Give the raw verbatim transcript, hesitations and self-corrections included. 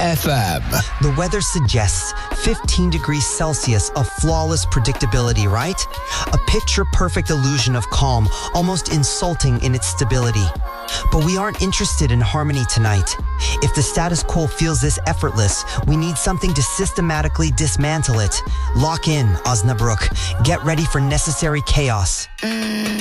F M. The weather suggests fifteen degrees Celsius of flawless predictability, right? A picture-perfect illusion of calm, almost insulting in its stability. But we aren't interested in harmony tonight. If the status quo feels this effortless, we need something to systematically dismantle it. Lock in, Osnabrück. Get ready for necessary chaos. Mm.